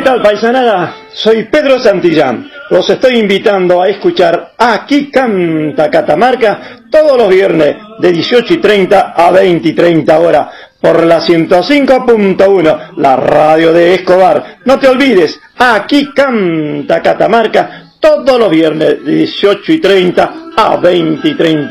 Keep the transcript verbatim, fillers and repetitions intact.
tal, paisanada? Soy Pedro Santillán. Los estoy invitando a escuchar Aquí Canta Catamarca todos los viernes de dieciocho y treinta a veinte y treinta horas por la ciento cinco punto uno, la radio de Escobar. No te olvides, Aquí Canta Catamarca todos los viernes de dieciocho y treinta a veinte y treinta.